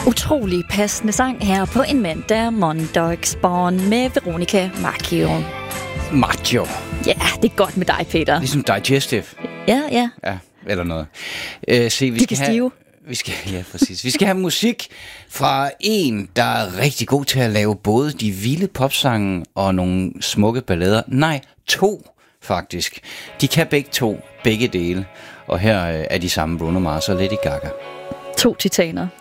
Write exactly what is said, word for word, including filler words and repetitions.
Utrolig passende sang her på en mandag Mondagsbarn med Veronica Maggio. Maggio. Ja, det er godt med dig, Peter. Ligesom Digestive. Ja, ja. Ja, eller noget. Øh, se, vi skal have, vi skal, ja, præcis. Vi skal have musik fra en, der er rigtig god til at lave både de vilde popsange og nogle smukke ballader. Nej, to faktisk. De kan begge to, begge dele. Og her er de samme Bruno Mars og Lady Gaga. To titaner.